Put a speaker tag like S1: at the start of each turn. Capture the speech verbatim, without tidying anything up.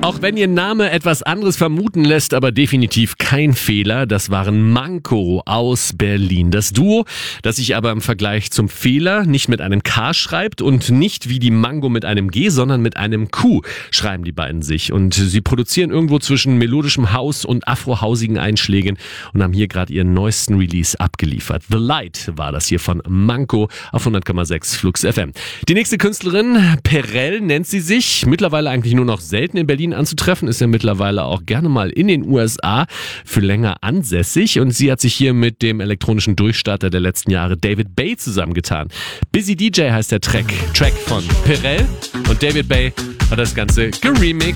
S1: Auch wenn ihr Name etwas anderes vermuten lässt, aber definitiv kein Fehler, das waren Manko aus Berlin. Das Duo, das sich aber im Vergleich zum Fehler nicht mit einem K schreibt und nicht wie die Mango mit einem G, sondern mit einem Q schreiben die beiden sich. Und sie produzieren irgendwo zwischen melodischem House und afrohausigen Einschlägen und haben hier gerade ihren neuesten Release abgeliefert. The Light war das hier von Manko auf hundert Komma sechs Flux F M. Die nächste Künstlerin, Perel nennt sie sich, mittlerweile eigentlich nur noch selten in Berlin anzutreffen, ist ja mittlerweile auch gerne mal in den U S A für länger ansässig und sie hat sich hier mit dem elektronischen Durchstarter der letzten Jahre David Bay zusammengetan. Busy D J heißt der Track, Track von Perel und David Bay hat das Ganze geremixed.